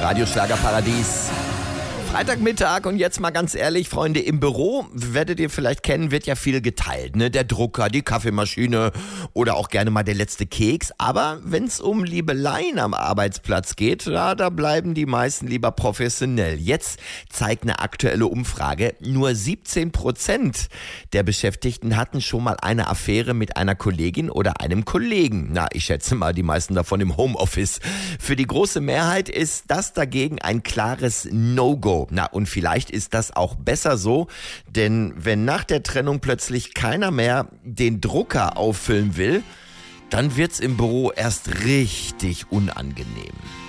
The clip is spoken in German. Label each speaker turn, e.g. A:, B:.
A: Radio Schlagerparadies. Freitagmittag und jetzt mal ganz ehrlich, Freunde, im Büro, werdet ihr vielleicht kennen, wird ja viel geteilt, ne? Der Drucker, die Kaffeemaschine oder auch gerne mal der letzte Keks. Aber wenn es um Liebeleien am Arbeitsplatz geht, ja, da bleiben die meisten lieber professionell. Jetzt zeigt eine aktuelle Umfrage, nur 17% der Beschäftigten hatten schon mal eine Affäre mit einer Kollegin oder einem Kollegen. Na, ich schätze mal, die meisten davon im Homeoffice. Für die große Mehrheit ist das dagegen ein klares No-Go. Na, und vielleicht ist das auch besser so, denn wenn nach der Trennung plötzlich keiner mehr den Drucker auffüllen will, dann wird's im Büro erst richtig unangenehm.